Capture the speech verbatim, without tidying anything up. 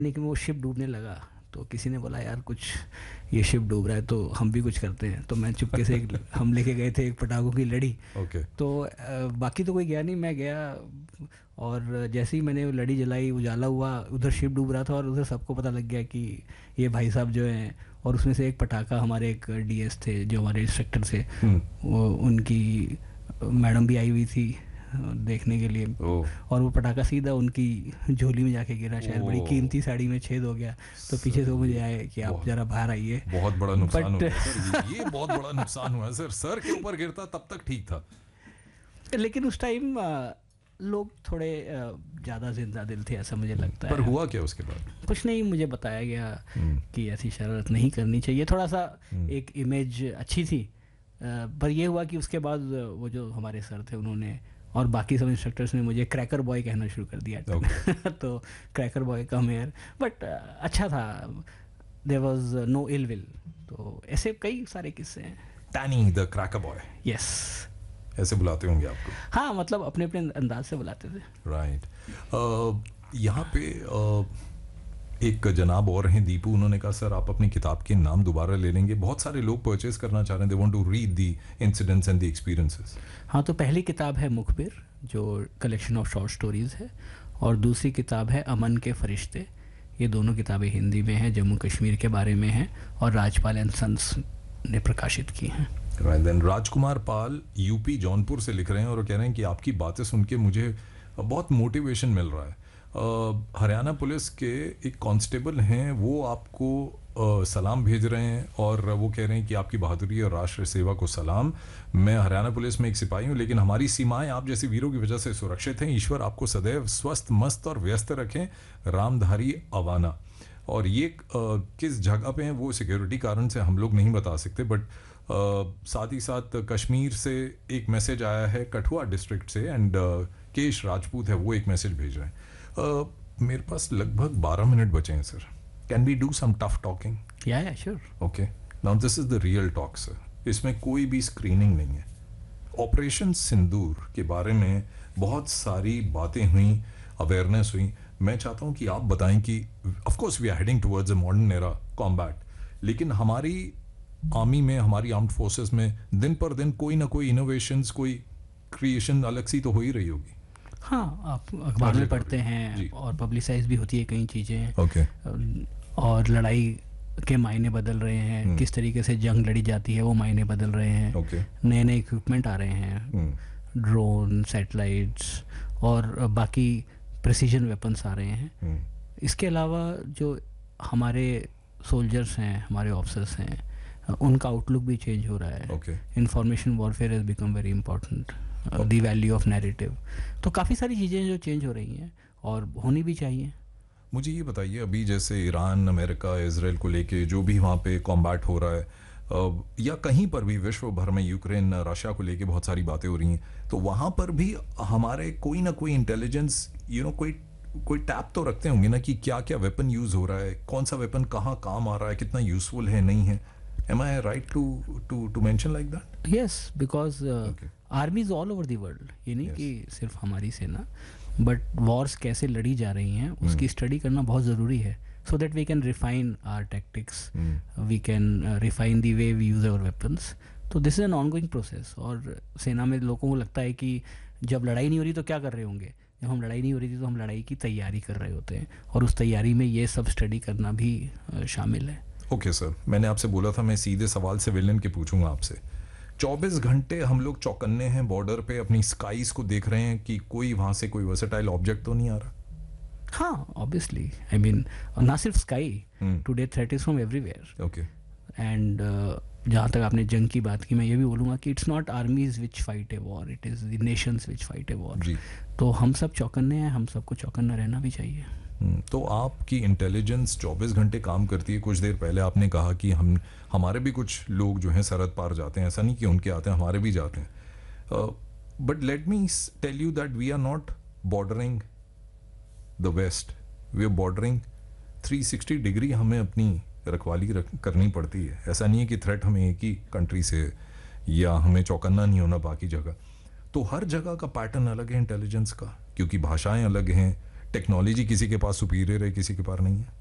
लेकिन वो शिप डूबने लगा, तो किसी ने बोला यार कुछ ये शिप डूब रहा है तो हम भी कुछ करते हैं, तो मैं चुपके से एक हम लेके गए थे एक पटाखों की लड़ी। ओके। तो अ, बाकी तो कोई गया नहीं, मैं गया और जैसे ही मैंने वो लड़ी जलाई, उजाला हुआ, उधर शिप डूब रहा था और उधर सबको पता लग गया कि ये भाई साहब जो हैं, और उसमें से एक पटाखा हमारे एक डीएस थे जो हमारे इंस्ट्रक्टर थे, हम्म। वो उनकी मैडम भी आई हुई थी देखने के लिए, ओह। और वो पटाखा सीधा उनकी झोली में जाके गिरा, शायद बड़ी ओह। कीमती साड़ी में छेद हो गया। तो पीछे से वो मुझे आए कि आप बहुत जरा बाहर आइए। बहुत बड़ा नुकसान हो बट गया सर, ये, ये बहुत बड़ा नुकसान हुआ है सर। सर के ऊपर गिरता तब तक ठीक था। लेकिन उस टाइम लोग थोड़े अ, ज़्यादा जिंदा दिल थे, ऐसा मुझे लगता पर है। हुआ क्या उसके बाद? कुछ नहीं, मुझे बताया गया हम्म। कि ऐसी शरारत नहीं करनी चाहिए, थोड़ा सा हम्म। एक इमेज अच्छी थी। अ, पर ये हुआ कि उसके बाद वो जो हमारे सर थे उन्होंने और बाकी सब इंस्ट्रक्टर्स ने मुझे क्रैकर बॉय कहना शुरू कर दिया। Okay. तो cracker boy come here, but अच्छा था, there was no ill will. तो ऐसे कई सारे किस्से हैं। Taini the cracker boy, yes. ऐसे बुलाते होंगे आपको? हाँ, मतलब अपने अपने अंदाज से बुलाते थे। राइट। यहाँ पे uh, एक जनाब और हैं दीपू, उन्होंने कहा सर आप अपनी किताब के नाम दोबारा ले लेंगे, बहुत सारे लोग परचेज करना चाह रहे हैं, they want to read the incidents and the experiences. हाँ, तो पहली किताब है मुखबिर जो कलेक्शन ऑफ शॉर्ट स्टोरीज़ है, और दूसरी किताब है अमन के फरिश्ते। ये दोनों किताबें हिंदी में हैं, जम्मू कश्मीर के बारे में हैं, और राजपाल एंड सन्स ने प्रकाशित की हैं। राइट देन, राजकुमार पाल यूपी जौनपुर से लिख रहे हैं और कह रहे हैं कि आपकी बातें सुन के मुझे बहुत मोटिवेशन मिल रहा है। uh, हरियाणा पुलिस के एक कांस्टेबल हैं, वो आपको uh, सलाम भेज रहे हैं और वो कह रहे हैं कि आपकी बहादुरी और राष्ट्र सेवा को सलाम। मैं हरियाणा पुलिस में एक सिपाही हूँ, लेकिन हमारी सीमाएं आप जैसे वीरों की वजह से सुरक्षित हैं। ईश्वर आपको सदैव स्वस्थ, मस्त और व्यस्त रखें। रामधारी अवाना। और ये uh, किस जगह पे हैं वो सिक्योरिटी कारण से हम लोग नहीं बता सकते, बट Uh, साथ ही साथ कश्मीर से एक मैसेज आया है, कठुआ डिस्ट्रिक्ट से, एंड uh, केश राजपूत है, वो एक मैसेज भेज रहे हैं। uh, मेरे पास लगभग बारह मिनट बचे हैं sir, can we do some tough talking? या या sure. Okay, now this is the real talk sir, इसमें कोई भी स्क्रीनिंग नहीं है। ऑपरेशन सिंदूर के बारे में बहुत सारी बातें हुई, अवेयरनेस हुई। मैं चाहता हूँ कि आप बताएं कि of course we are heading towards a modern era combat, लेकिन हमारी आर्मी में, हमारी आर्म्ड फोर्सेस में दिन पर दिन कोई ना कोई इनोवेशंस, कोई क्रिएशन अलग सी तो हो ही रही होगी। हाँ, आप अखबार में पढ़ते जी। हैं और पब्लिसाइज भी होती है कई चीज़ें। ओके। और लड़ाई के मायने बदल रहे हैं, किस तरीके से जंग लड़ी जाती है वो मायने बदल रहे हैं। ओके। नए नए इक्विपमेंट आ रहे हैं, ड्रोन, सैटेलाइट्स और बाकी प्रिसीजन वेपन्स आ रहे हैं। इसके अलावा जो हमारे सोल्जर्स हैं, हमारे ऑफिसर्स हैं, उनका आउटलुक भी चेंज हो रहा है। Okay. Information warfare has become very important, the value of narrative. तो काफ़ी सारी चीज़ें जो चेंज हो रही हैं और होनी भी चाहिए। मुझे ये बताइए, अभी जैसे ईरान, अमेरिका, इजराइल को लेके जो भी वहाँ पे कॉम्बैट हो रहा है, अ, या कहीं पर भी विश्व भर में, यूक्रेन, रशिया को लेके बहुत सारी बातें हो रही हैं, तो वहाँ पर भी हमारे कोई ना कोई इंटेलिजेंस, यू नो, कोई कोई टैप तो रखते होंगे ना कि क्या क्या वेपन यूज़ हो रहा है, कौन सा वेपन कहाँ काम आ रहा है, कितना यूजफुल है, नहीं है। Am I right to to to mention like that? Yes, because uh, Okay. armies all over the world, ये नहीं Yes. कि सिर्फ हमारी सेना, बट वॉर्स कैसे लड़ी जा रही हैं उसकी स्टडी करना बहुत ज़रूरी है, so that we can refine our tactics, we can uh, refine the way we use our weapons. तो this is an ongoing process. और सेना में लोगों को लगता है कि जब लड़ाई नहीं हो रही तो क्या कर रहे होंगे, जब हम लड़ाई नहीं हो रही थी तो हम लड़ाई की तैयारी कर रहे होते हैं, और उस तैयारी में ये सब स्टडी करना भी uh, शामिल है। ओके okay, सर, मैंने आपसे बोला था मैं सीधे सवाल सिविलियन के पूछूंगा आपसे। चौबीस घंटे हम लोग चौकन्ने हैं बॉर्डर पे, अपनी स्काईज को देख रहे हैं कि कोई वहाँ से कोई वर्सेटाइल ऑब्जेक्ट तो नहीं आ रहा। हाँ, ऑब्वियसली, आई मीन ना सिर्फ sky, today threat is from everywhere. Okay. And जहाँ तक आपने जंग की बात की, मैं ये भी बोलूँगा कि it's not आर्मीज which fight a war, it is the Nations which fight a war. तो हम सब चौकन्ने हैं, हम सबको चौकन्ना रहना भी चाहिए। तो आपकी इंटेलिजेंस चौबीस घंटे काम करती है। कुछ देर पहले आपने कहा कि हम हमारे भी कुछ लोग जो हैं सरहद पार जाते हैं, ऐसा नहीं कि उनके आते हैं, हमारे भी जाते हैं। But let me tell you that we are not bordering the waste, we are bordering three sixty degree हमें अपनी रखवाली रख, करनी पड़ती है। ऐसा नहीं है कि थ्रेट हमें एक ही कंट्री से, या हमें चौकन्ना नहीं होना बाकी जगह। तो हर जगह का पैटर्न अलग है इंटेलिजेंस का, क्योंकि भाषाएं अलग हैं, टेक्नोलॉजी किसी के पास सुपीरियर है, किसी के पास नहीं है?